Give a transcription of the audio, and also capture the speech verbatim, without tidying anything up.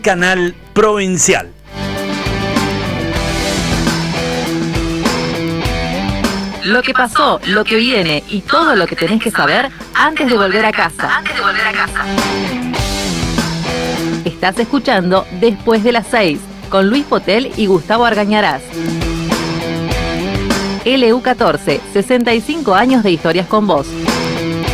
Canal Provincial. Lo que pasó, lo que viene y todo lo que tenés que saber antes de volver a casa. Antes de volver a casa. Estás escuchando Después de las seis con Luis Potel y Gustavo Argañarás. L U catorce, sesenta y cinco años de historias con vos.